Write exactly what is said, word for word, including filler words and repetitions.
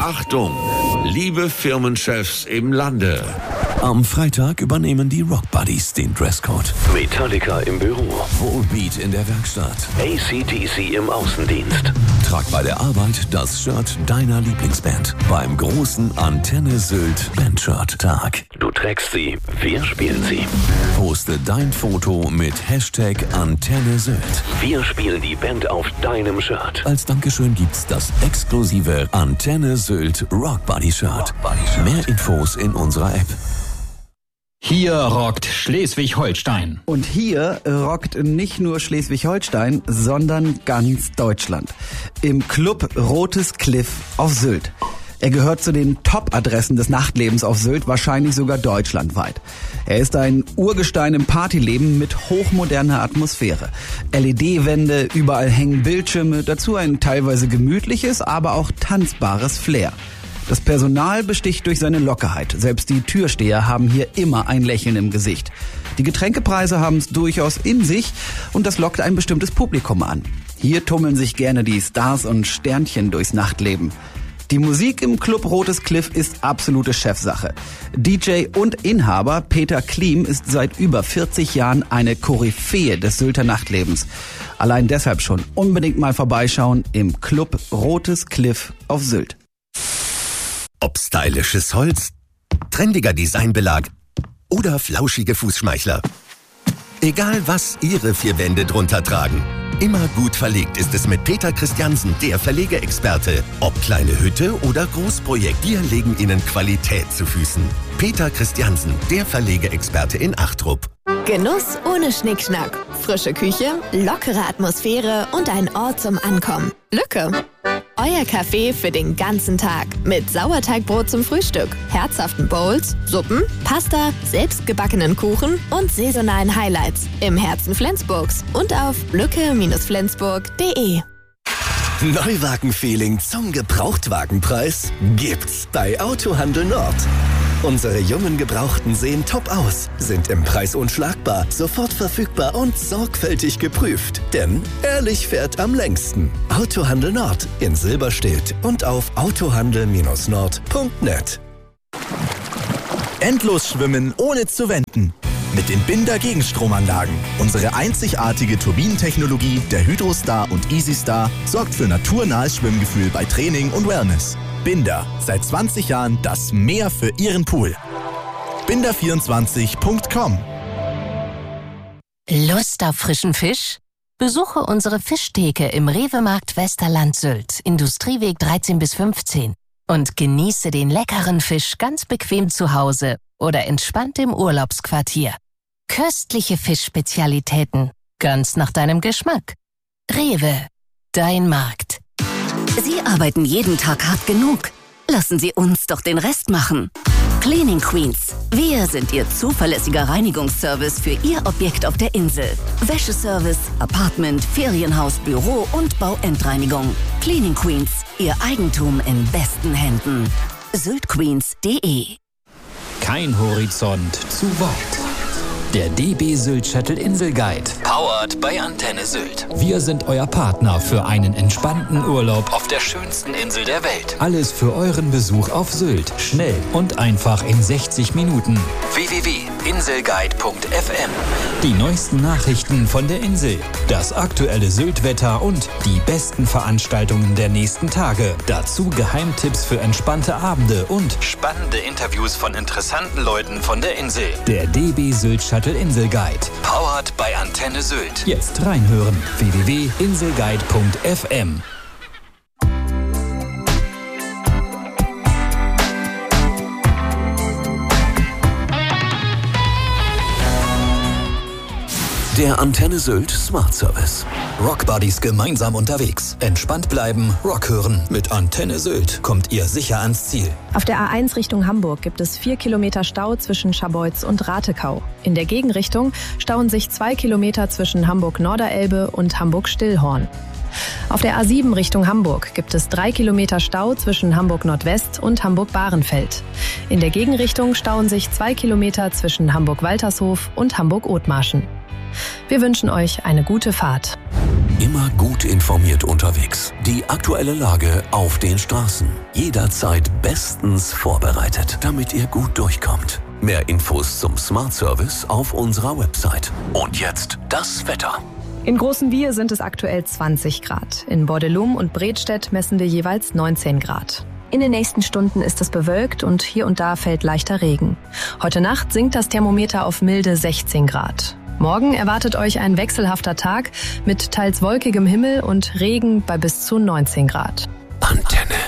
Achtung, liebe Firmenchefs im Lande. Am Freitag übernehmen die Rock Buddies den Dresscode. Metallica im Büro. Volbeat in der Werkstatt. A C D C im Außendienst. Trag bei der Arbeit das Shirt deiner Lieblingsband beim großen Antenne Sylt Bandshirt-Tag. Du trägst sie, wir spielen sie. Poste dein Foto mit Hashtag Antenne Sylt. Wir spielen die Band auf deinem Shirt. Als Dankeschön gibt's das exklusive Antenne Sylt Rock Buddy Shirt. Rock Buddy Shirt. Mehr Infos in unserer App. Hier rockt Schleswig-Holstein. Und hier rockt nicht nur Schleswig-Holstein, sondern ganz Deutschland. Im Club Rotes Cliff auf Sylt. Er gehört zu den Top-Adressen des Nachtlebens auf Sylt, wahrscheinlich sogar deutschlandweit. Er ist ein Urgestein im Partyleben mit hochmoderner Atmosphäre. L E D-Wände, überall hängen Bildschirme, dazu ein teilweise gemütliches, aber auch tanzbares Flair. Das Personal besticht durch seine Lockerheit. Selbst die Türsteher haben hier immer ein Lächeln im Gesicht. Die Getränkepreise haben es durchaus in sich und das lockt ein bestimmtes Publikum an. Hier tummeln sich gerne die Stars und Sternchen durchs Nachtleben. Die Musik im Club Rotes Cliff ist absolute Chefsache. D J und Inhaber Peter Klim ist seit über vierzig Jahren eine Koryphäe des Sylter Nachtlebens. Allein deshalb schon unbedingt mal vorbeischauen im Club Rotes Cliff auf Sylt. Ob stylisches Holz, trendiger Designbelag oder flauschige Fußschmeichler. Egal was Ihre vier Wände drunter tragen, immer gut verlegt ist es mit Peter Christiansen, der Verlegeexperte. Ob kleine Hütte oder Großprojekt, wir legen Ihnen Qualität zu Füßen. Peter Christiansen, der Verlegeexperte in Achtrup. Genuss ohne Schnickschnack. Frische Küche, lockere Atmosphäre und ein Ort zum Ankommen. Lücke. Euer Café für den ganzen Tag. Mit Sauerteigbrot zum Frühstück, herzhaften Bowls, Suppen, Pasta, selbstgebackenen Kuchen und saisonalen Highlights. Im Herzen Flensburgs und auf lücke flensburg punkt de. Neuwagen-Feeling zum Gebrauchtwagenpreis gibt's bei Autohandel Nord. Unsere jungen Gebrauchten sehen top aus, sind im Preis unschlagbar, sofort verfügbar und sorgfältig geprüft. Denn ehrlich fährt am längsten. Autohandel Nord in Silberstedt und auf autohandel nord punkt net. Endlos schwimmen ohne zu wenden. Mit den Binder Gegenstromanlagen. Unsere einzigartige Turbinentechnologie der Hydrostar und EasyStar sorgt für naturnahes Schwimmgefühl bei Training und Wellness. Binder, seit zwanzig Jahren das Meer für Ihren Pool. binder vierundzwanzig punkt com. Lust auf frischen Fisch? Besuche unsere Fischtheke im Rewe-Markt Westerland Sylt, Industrieweg dreizehn bis fünfzehn. Und genieße den leckeren Fisch ganz bequem zu Hause oder entspannt im Urlaubsquartier. Köstliche Fischspezialitäten, ganz nach deinem Geschmack. Rewe, dein Markt. Sie arbeiten jeden Tag hart genug. Lassen Sie uns doch den Rest machen. Cleaning Queens. Wir sind Ihr zuverlässiger Reinigungsservice für Ihr Objekt auf der Insel. Wäscheservice, Apartment, Ferienhaus, Büro und Bauendreinigung. Cleaning Queens. Ihr Eigentum in besten Händen. syltqueens punkt de. Kein Horizont zu weit. Der D B Sylt Shuttle Insel Guide. Powered bei Antenne Sylt. Wir sind euer Partner für einen entspannten Urlaub auf der schönsten Insel der Welt. Alles für euren Besuch auf Sylt. Schnell und einfach in sechzig Minuten. w w w punkt inselguide punkt f m. Die neuesten Nachrichten von der Insel. Das aktuelle Sylt-Wetter und die besten Veranstaltungen der nächsten Tage. Dazu Geheimtipps für entspannte Abende und spannende Interviews von interessanten Leuten von der Insel. Der D B Sylt Shuttle Insel Guide. Powered bei Antenne Sylt. Jetzt reinhören. w w w punkt inselguide punkt f m. Der Antenne Sylt Smart Service. Rock Buddies gemeinsam unterwegs. Entspannt bleiben, Rock hören. Mit Antenne Sylt kommt ihr sicher ans Ziel. Auf der A eins Richtung Hamburg gibt es vier Kilometer Stau zwischen Scharbeutz und Ratekau. In der Gegenrichtung stauen sich zwei Kilometer zwischen Hamburg-Norderelbe und Hamburg-Stillhorn. Auf der A sieben Richtung Hamburg gibt es drei Kilometer Stau zwischen Hamburg-Nordwest und Hamburg-Bahrenfeld. In der Gegenrichtung stauen sich zwei Kilometer zwischen Hamburg-Waltershof und Hamburg-Othmarschen. Wir wünschen euch eine gute Fahrt. Immer gut informiert unterwegs. Die Die aktuelle Lage auf den Straßen. Jederzeit bestens vorbereitet, damit ihr gut durchkommt. Mehr Infos zum Smart Service auf unserer Website. Und jetzt das Wetter. In Großenwiehe sind es aktuell zwanzig Grad. In Bordelum und Bredstedt messen wir jeweils neunzehn Grad. In den nächsten Stunden ist es bewölkt und hier und da fällt leichter Regen. Heute Nacht sinkt das Thermometer auf milde sechzehn Grad. Morgen erwartet euch ein wechselhafter Tag mit teils wolkigem Himmel und Regen bei bis zu neunzehn Grad. Antenne.